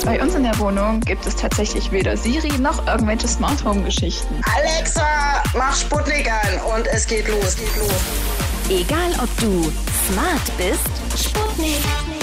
Bei uns in der Wohnung gibt es tatsächlich weder Siri noch irgendwelche Smart Home Geschichten. Alexa, mach Sputnik an und es geht los. Egal ob du smart bist, Sputnik